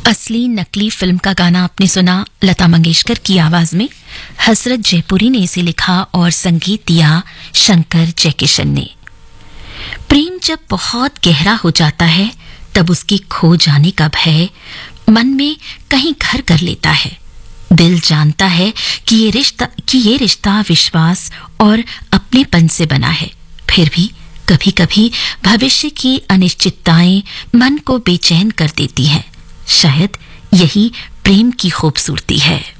असली नकली फिल्म का गाना आपने सुना लता मंगेशकर की आवाज में। हसरत जयपुरी ने इसे लिखा और संगीत दिया शंकर जयकिशन ने। प्रेम जब बहुत गहरा हो जाता है तब उसकी खो जाने का भय मन में कहीं घर कर लेता है। दिल जानता है कि ये रिश्ता विश्वास और अपनेपन से बना है, फिर भी कभी-कभी भविष्य की अनिश्चितताएं मन को बेचैन कर देती हैं। शायद यही प्रेम की खूबसूरती है।